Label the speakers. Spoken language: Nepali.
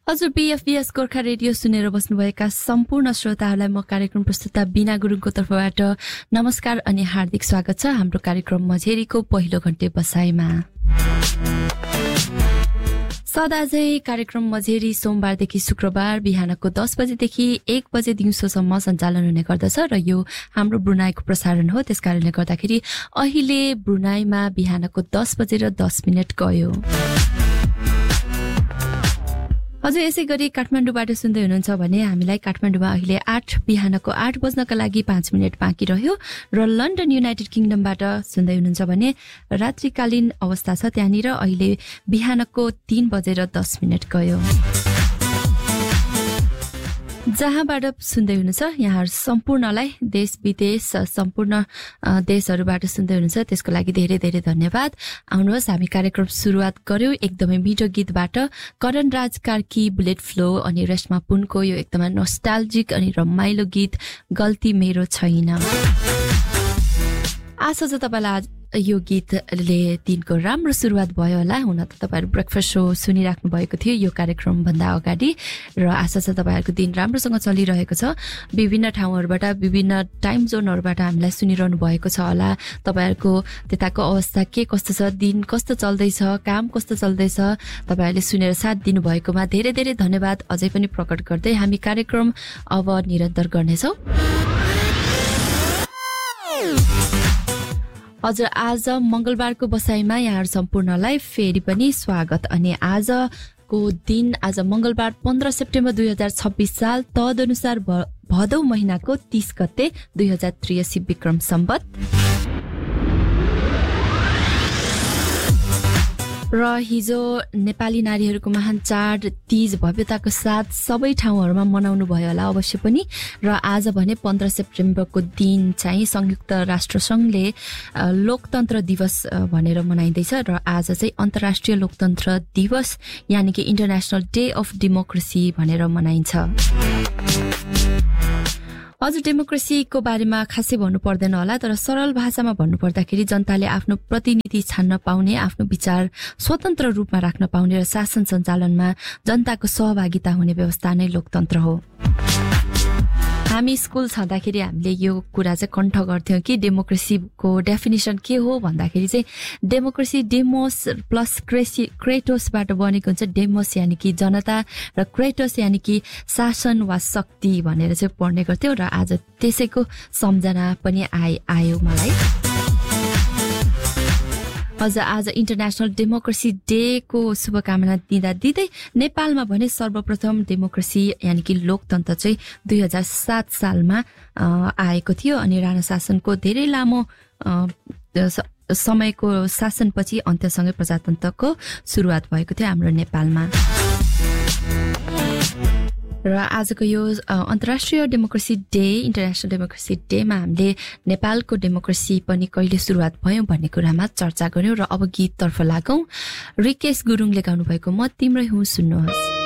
Speaker 1: हजुर बीएफबीएस गोर्खा रेडियो सुनेर बस्नुभएका सम्पूर्ण श्रोताहरूलाई म कार्यक्रम प्रस्तुता बिना गुरुङको तर्फबाट नमस्कार अनि हार्दिक स्वागत छ हाम्रो कार्यक्रम मझेरीको पहिलो घण्टे बसाइमा। सदाझै कार्यक्रम मझेरी सोमबारदेखि शुक्रबार बिहानको 10 बजेदेखि 1 बजे दिउँसोसम्म सञ्चालन हुने गर्दछ र यो हाम्रो ब्रुनाईको प्रसारण हो। त्यसकारणले गर्दाखेरि अहिले ब्रुनाईमा बिहानको 10:10 गयो। हजुर यसै गरी काठमाडौँबाट सुन्दै हुनुहुन्छ भने हामीलाई काठमाडौँमा अहिले बिहानको 8 बज्नका लागि 5 मिनेट बाँकी रह्यो र लन्डन युनाइटेड किङडमबाट सुन्दै हुनुहुन्छ भने रात्रिकालीन अवस्था छ त्यहाँनिर अहिले बिहानको 3:10 गयो। जहाँबाट सुन्दै हुनुहुन्छ यहाँ सम्पूर्णलाई देश विदेश सम्पूर्ण देशहरूबाट सुन्दै हुनुहुन्छ त्यसको लागि धेरै धेरै धन्यवाद। आउनुहोस् हामी कार्यक्रम सुरुवात गर्यौं एकदमै मिठो गीतबाट करण राज कार्की बुलेट फ्लो अनि रेशमा पुनको यो एकदमै नोस्टाल्जिक अनि रमाइलो गीत गल्ती मेरो छैन। आशा छ तपाईलाई यो गीतले दिनको राम्रो सुरुवात भयो होला। हुन त तपाईहरु ब्रेकफास्ट शो सुनिराख्नु भएको थियो यो कार्यक्रम भन्दा अगाडि र आशा छ तपाईहरुको दिन राम्रोसँग चलिरहेको छ। विभिन्न ठाउँहरुबाट विभिन्न टाइम जोनहरुबाट हामीलाई सुनिरहनु भएको छ होला। तपाईहरुको त्यताको अवस्था के कस्तो छ, दिन कस्तो चल्दैछ, काम कस्तो चल्दैछ, तपाईहरुले सुनेर साथ दिनु भएकोमा धेरै धेरै धन्यवाद अझै पनि प्रकट गर्दै हामी कार्यक्रम अब निरन्तर गर्नेछौं। हजुर आज मंगलबारको बसाइमा यहाँहरु सम्पूर्णलाई फेरि पनि स्वागत। अनि आजको दिन आज मंगलबार 15 सेप्टेम्बर 2026 साल तदनुसार भदौ महिनाको 30 गते 2083 विक्रम सम्वत र हिजो नेपाली नारीहरूको महान चाड तीज भव्यताको साथ सबै ठाउँहरुमा मनाउनु भयो होला अवश्य पनि। र आज भने 15 सेप्टेम्बरको दिन चाहिँ संयुक्त राष्ट्र संघले लोकतन्त्र दिवस भनेर मनाइदैछ र आज चाहिँ अन्तर्राष्ट्रिय लोकतन्त्र दिवस यानि कि इन्टरनेशनल डे अफ डेमोक्रेसी भनेर मनाइन्छ। हजुर डेमोक्रेसीको बारेमा खासै भन्नु पर्दैन होला, तर सरल भाषामा भन्नु पर्दाखेरि जनताले आफ्नो प्रतिनिधि छान्न पाउने, आफ्नो विचार स्वतन्त्र रूपमा राख्न पाउने र शासन सञ्चालनमा जनताको सहभागिता हुने व्यवस्था नै लोकतन्त्र हो। हामी स्कुल छँदाखेरि हामीले यो कुरा चाहिँ कण्ठ गर्थ्यौं कि डेमोक्रेसीको डेफिनिसन के हो भन्दाखेरि चाहिँ डेमोक्रेसी डेमोस प्लस क्रेटोसबाट बनेको हुन्छ। डेमोस यानि कि जनता र क्रेटोस यानि कि शासन वा शक्ति भनेर चाहिँ पढ्ने गर्थ्यौं र आज त्यसैको सम्झना पनि आयो मलाई। हजुर आज इन्टरनेशनल डेमोक्रेसी डे को शुभकामना दिँदै नेपालमा भने सर्वप्रथम डेमोक्रेसी यानि कि लोकतन्त्र चाहिँ 2007 सालमा आएको थियो अनि राणा शासनको धेरै लामो समयको शासनपछि अन्त्यसँगै प्रजातन्त्रको सुरुवात भएको थियो हाम्रो नेपालमा। र आजको यो अन्तर्राष्ट्रिय डेमोक्रेसी डे इन्टरनेशनल डेमोक्रेसी डेमा हामीले नेपालको डेमोक्रेसी पनि कहिले सुरुवात भयो भन्ने कुरामा चर्चा गर्यौं र अब गीततर्फ लागौं। रिकेश गुरुङले गाउनु भएको म तिम्रै हुँ सुन्नुहोस्।